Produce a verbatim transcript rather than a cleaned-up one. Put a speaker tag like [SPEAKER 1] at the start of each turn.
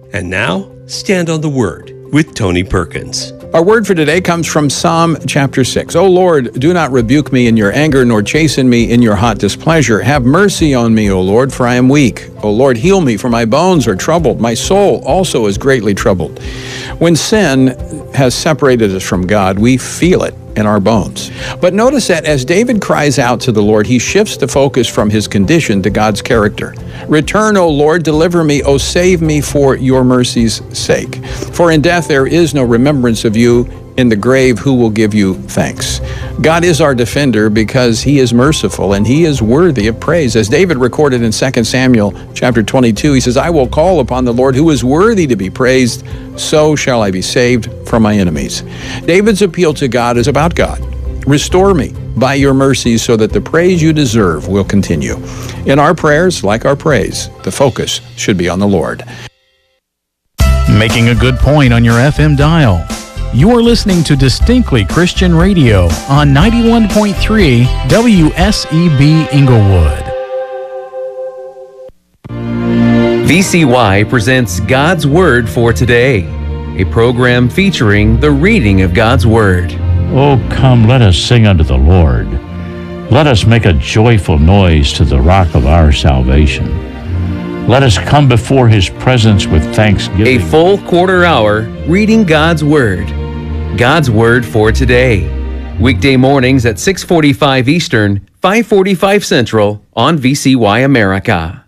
[SPEAKER 1] And now, Stand on the Word with Tony Perkins.
[SPEAKER 2] Our word for today comes from Psalm chapter six. O Lord, do not rebuke me in your anger, nor chasten me in your hot displeasure. Have mercy on me, O Lord, for I am weak. O Lord, heal me, for my bones are troubled. My soul also is greatly troubled. When sin has separated us from God, we feel it in our bones. But notice that as David cries out to the Lord, he shifts the focus from his condition to God's character. Return, O Lord, deliver me, O save me for your mercy's sake. For in death there is no remembrance of you. In the grave, who will give you thanks? God is our defender because he is merciful and he is worthy of praise. As David recorded in Second Samuel chapter twenty-two, he says, I will call upon the Lord who is worthy to be praised. So shall I be saved from my enemies. David's appeal to God is about God. Restore me by your mercies so that the praise you deserve will continue. In our prayers, like our praise, the focus should be on the Lord.
[SPEAKER 3] Making a good point on your F M dial. You are listening to Distinctly Christian Radio on ninety-one point three W S E B Inglewood.
[SPEAKER 4] V C Y presents God's Word for Today, a program featuring the reading of God's Word.
[SPEAKER 5] Oh, come, let us sing unto the Lord. Let us make a joyful noise to the rock of our salvation. Let us come before his presence with thanksgiving.
[SPEAKER 4] A full quarter hour reading God's Word. God's Word for Today. Weekday mornings at six forty-five Eastern, five forty-five Central on V C Y America.